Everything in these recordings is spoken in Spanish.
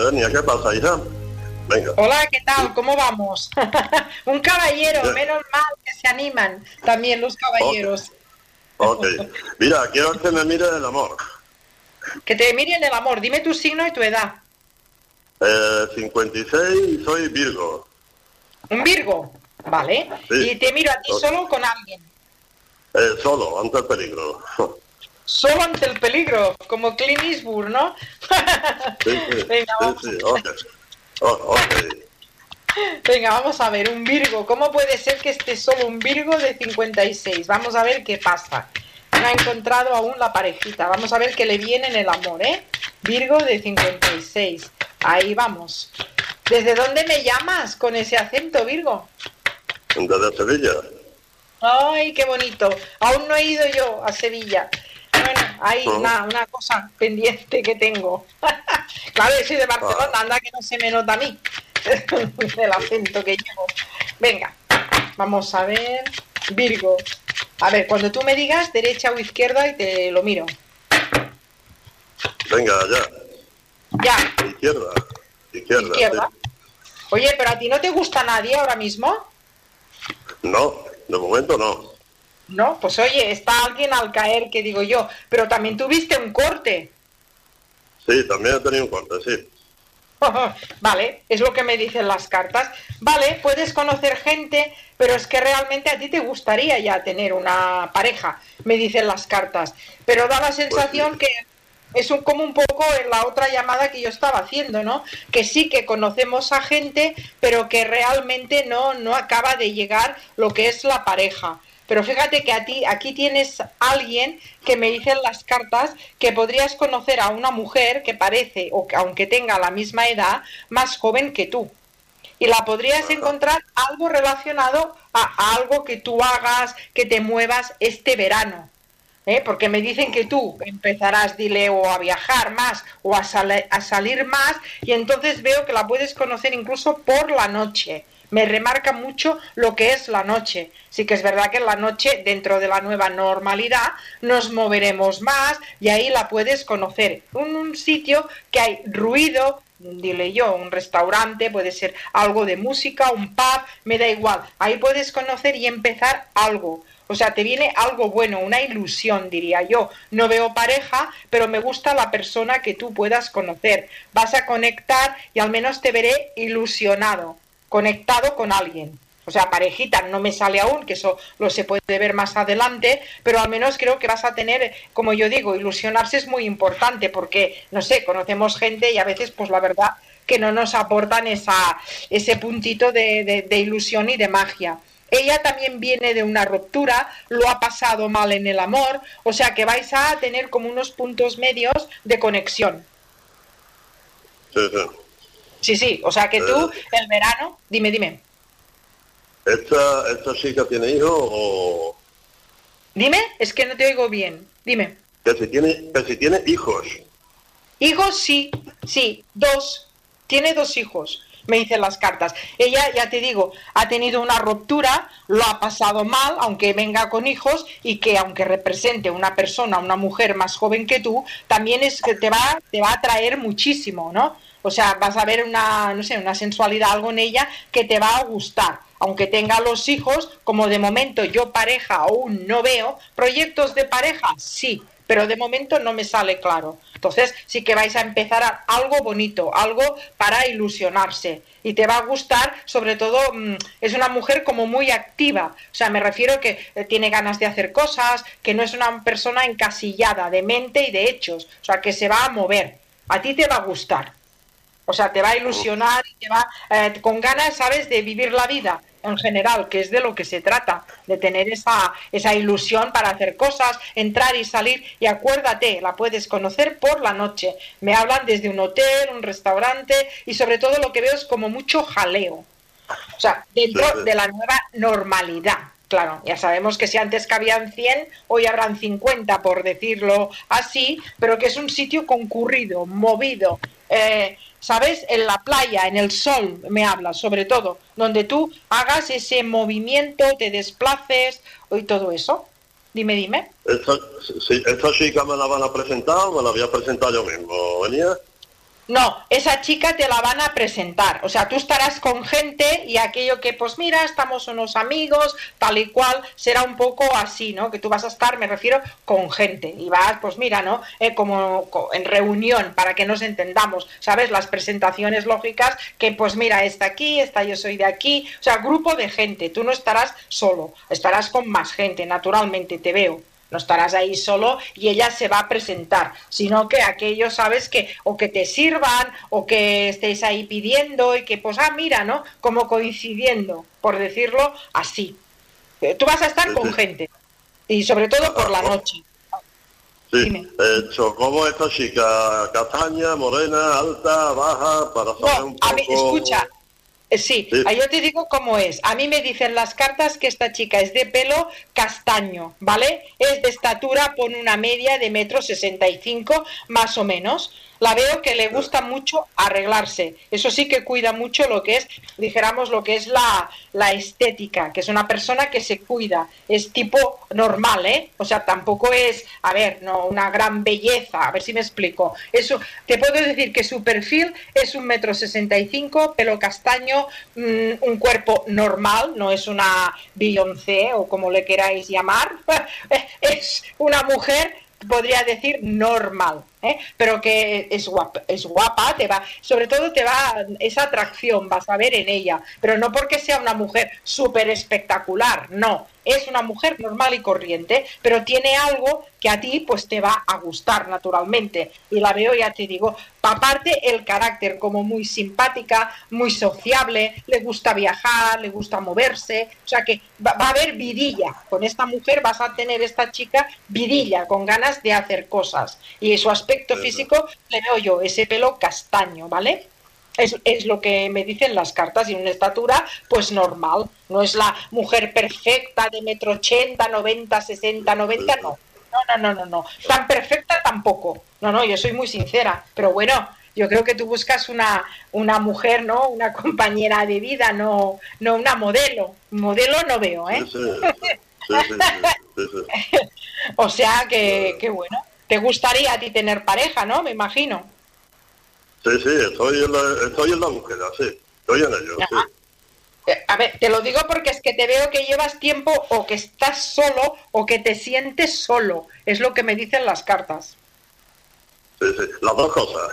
Eugenia, ¿qué pasa, hija? Venga. Hola, ¿qué tal? ¿Cómo vamos? Un caballero, menos mal que se animan también los caballeros. Ok. Mira, quiero que me mire el amor. Que te miren el amor. Dime tu signo y tu edad. 56 y soy Virgo. Un Virgo, ¿vale? Sí. Y te miro a ti solo o con alguien. Solo, ante el peligro. Solo ante el peligro, como Clint Eastwood, ¿no? Sí, Venga, vamos. sí, ok. Ok. Venga, vamos a ver, un Virgo. ¿Cómo puede ser que esté solo un Virgo de 56? Vamos a ver qué pasa. No ha encontrado aún la parejita. Vamos a ver qué le viene en el amor, ¿eh? Virgo de 56. Ahí vamos. ¿Desde dónde me llamas con ese acento, Virgo? Desde Sevilla. Ay, qué bonito. Aún no he ido yo a Sevilla. Bueno, hay una cosa pendiente que tengo. Claro, yo soy de Barcelona, anda que no se me nota a mí el acento que llevo. Venga, vamos a ver. Virgo. A ver, cuando tú me digas derecha o izquierda y te lo miro. Venga, ya. Ya. Izquierda. Sí. Oye, pero a ti no te gusta nadie ahora mismo. No, de momento no. No, pues oye, está alguien al caer, que digo yo, pero también tuviste un corte. Sí, también he tenido un corte, sí. Vale, es lo que me dicen las cartas. Vale, puedes conocer gente, pero es que realmente a ti te gustaría ya tener una pareja, me dicen las cartas. Pero da la sensación que es como un poco en la otra llamada que yo estaba haciendo, ¿no? Que sí que conocemos a gente, pero que realmente no acaba de llegar lo que es la pareja. Pero fíjate que aquí tienes alguien que me dicen las cartas que podrías conocer a una mujer que parece, o que, aunque tenga la misma edad, más joven que tú. Y la podrías encontrar algo relacionado a algo que tú hagas, que te muevas este verano. Porque me dicen que tú empezarás, dile, o a viajar más o a salir más, y entonces veo que la puedes conocer incluso por la noche. Me remarca mucho lo que es la noche. Sí que es verdad que en la noche, dentro de la nueva normalidad, nos moveremos más y ahí la puedes conocer. Un sitio que hay ruido, dile yo, un restaurante, puede ser algo de música, un pub, me da igual. Ahí puedes conocer y empezar algo. O sea, te viene algo bueno, una ilusión, diría yo. No veo pareja, pero me gusta la persona que tú puedas conocer. Vas a conectar y al menos te veré ilusionado, conectado con alguien. O sea, parejita no me sale aún, que eso lo se puede ver más adelante, pero al menos creo que vas a tener, como yo digo, ilusionarse es muy importante, porque, no sé, conocemos gente y a veces, pues la verdad, que no nos aportan ese puntito de ilusión y de magia. Ella también viene de una ruptura, lo ha pasado mal en el amor, o sea que vais a tener como unos puntos medios de conexión. Sí, o sea que tú, el verano, dime. ¿Esta chica tiene hijos o...? Dime, es que no te oigo bien, dime. Que si tiene hijos. Hijos, sí, 2, tiene 2 hijos. Me dicen las cartas. Ella, ya te digo, ha tenido una ruptura, lo ha pasado mal, aunque venga con hijos, y que aunque represente una persona, una mujer más joven que tú, también es que te va a atraer muchísimo, ¿no? O sea, vas a ver una sensualidad, algo en ella que te va a gustar. Aunque tenga los hijos, como de momento yo pareja aún no veo, proyectos de pareja, sí, pero de momento no me sale claro. Entonces sí que vais a empezar algo bonito, algo para ilusionarse. Y te va a gustar, sobre todo, es una mujer como muy activa. O sea, me refiero que tiene ganas de hacer cosas, que no es una persona encasillada de mente y de hechos. O sea, que se va a mover. A ti te va a gustar. O sea, te va a ilusionar y te va con ganas, ¿sabes?, de vivir la vida en general, que es de lo que se trata, de tener esa ilusión para hacer cosas, entrar y salir. Y acuérdate, la puedes conocer por la noche. Me hablan desde un hotel, un restaurante, y sobre todo lo que veo es como mucho jaleo. O sea, dentro de la nueva normalidad. Claro, ya sabemos que si antes cabían 100, hoy habrán 50, por decirlo así, pero que es un sitio concurrido, movido, ¿sabes? En la playa, en el sol, me hablas, sobre todo, donde tú hagas ese movimiento, te desplaces y todo eso. Dime. Esta chica me la van a presentar o me la voy a presentar yo mismo, ¿venía? No, esa chica te la van a presentar, o sea, tú estarás con gente y aquello que, pues mira, estamos unos amigos, tal y cual, será un poco así, ¿no? Que tú vas a estar, me refiero, con gente y vas, pues mira, ¿no? Como en reunión, para que nos entendamos, ¿sabes? Las presentaciones lógicas que, pues mira, esta aquí, esta yo soy de aquí, o sea, grupo de gente, tú no estarás solo, estarás con más gente, naturalmente, te veo. No estarás ahí solo y ella se va a presentar, sino que aquello, sabes, que o que te sirvan o que estéis ahí pidiendo y que, pues, mira, ¿no? Como coincidiendo, por decirlo así. Tú vas a estar con gente y sobre todo por la noche. Sí, ¿cómo es esta chica? ¿Castaña, morena, alta, baja? Para saber un poco... escucha. Sí, yo te digo cómo es. A mí me dicen las cartas que esta chica es de pelo castaño, ¿vale? Es de estatura, pone una media de 1,65 m más o menos. La veo que le gusta mucho arreglarse. Eso sí que cuida mucho lo que es, dijéramos, lo que es la estética, que es una persona que se cuida. Es tipo normal, ¿eh? O sea, tampoco es, a ver, no una gran belleza, a ver si me explico. Eso, te puedo decir que su perfil es 1,65 m, pelo castaño, un cuerpo normal, no es una Beyoncé o como le queráis llamar. Es una mujer, podría decir, normal, pero que es guapa, te va, sobre todo te va, esa atracción vas a ver en ella, pero no porque sea una mujer súper espectacular, no, es una mujer normal y corriente, pero tiene algo que a ti pues te va a gustar naturalmente, y la veo, ya te digo, aparte el carácter como muy simpática, muy sociable, le gusta viajar, le gusta moverse, o sea que va a haber vidilla, con esta mujer vas a tener, esta chica, vidilla, con ganas de hacer cosas, y su aspecto físico le veo yo, ese pelo castaño, ¿vale? Es lo que me dicen las cartas, y una estatura pues normal, no es la mujer perfecta de 1,80 m, 90, 60, 90, no, tan perfecta tampoco, no, yo soy muy sincera, pero bueno, yo creo que tú buscas una mujer, ¿no? Una compañera de vida, no una modelo no veo, Sí. O sea que bueno, te gustaría a ti tener pareja, ¿no? Me imagino. Sí, estoy en la búsqueda, sí, estoy en ello, sí. A ver, te lo digo porque es que te veo que llevas tiempo o que estás solo o que te sientes solo, es lo que me dicen las cartas. Sí, las dos cosas.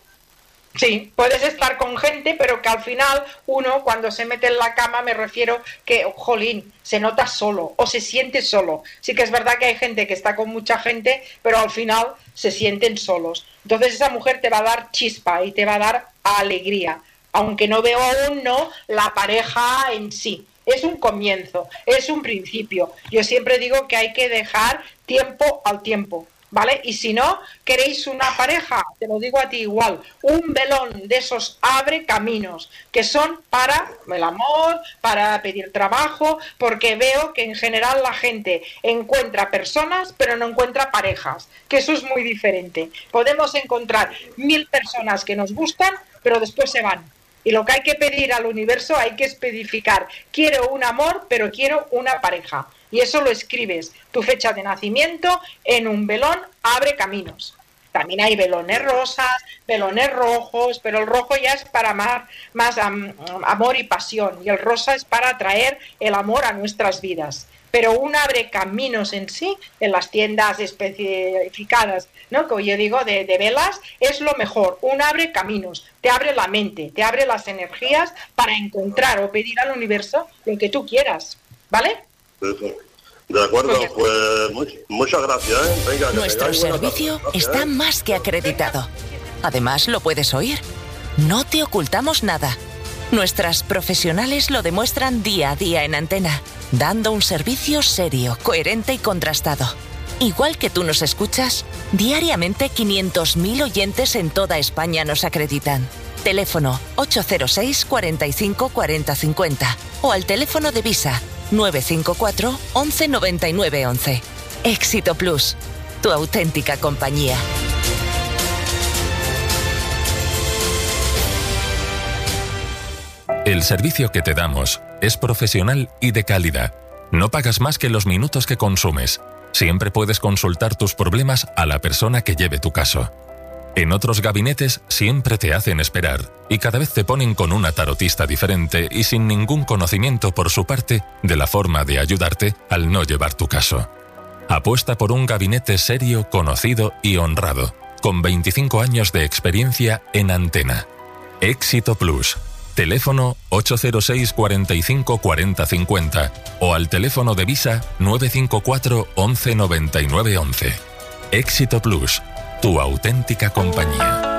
Sí, puedes estar con gente, pero que al final uno cuando se mete en la cama, me refiero que, jolín, se nota solo o se siente solo. Sí que es verdad que hay gente que está con mucha gente, pero al final se sienten solos. Entonces esa mujer te va a dar chispa y te va a dar alegría, aunque no veo aún la pareja en sí. Es un comienzo, es un principio. Yo siempre digo que hay que dejar tiempo al tiempo, ¿vale? Y si no queréis una pareja, te lo digo a ti igual, un velón de esos abre caminos, que son para el amor, para pedir trabajo, porque veo que en general la gente encuentra personas, pero no encuentra parejas, que eso es muy diferente. Podemos encontrar 1000 personas que nos gustan, pero después se van. Y lo que hay que pedir al universo, hay que especificar, quiero un amor, pero quiero una pareja. Y eso lo escribes, tu fecha de nacimiento, en un velón, abre caminos. También hay velones rosas, velones rojos, pero el rojo ya es para más amor y pasión, y el rosa es para traer el amor a nuestras vidas. Pero un abre caminos en sí, en las tiendas especificadas, ¿no? Que yo digo de velas, es lo mejor. Un abre caminos, te abre la mente, te abre las energías para encontrar o pedir al universo lo que tú quieras, ¿vale? Sí. De acuerdo, pues muchas gracias, ¿eh? Venga, nuestro servicio está más que acreditado. Además, lo puedes oír. No te ocultamos nada. Nuestras profesionales lo demuestran día a día en antena, dando un servicio serio, coherente y contrastado. Igual que tú nos escuchas, diariamente 500.000 oyentes en toda España nos acreditan. Teléfono 806 45 40 50 o al teléfono de Visa 954 11 99 11. Éxito Plus, tu auténtica compañía. El servicio que te damos es profesional y de calidad. No pagas más que los minutos que consumes. Siempre puedes consultar tus problemas a la persona que lleve tu caso. En otros gabinetes siempre te hacen esperar y cada vez te ponen con una tarotista diferente y sin ningún conocimiento por su parte de la forma de ayudarte al no llevar tu caso. Apuesta por un gabinete serio, conocido y honrado, con 25 años de experiencia en Antena. Éxito Plus. Teléfono 806 45 40 50 o al teléfono de Visa 954 11 99 11. Éxito Plus, tu auténtica compañía.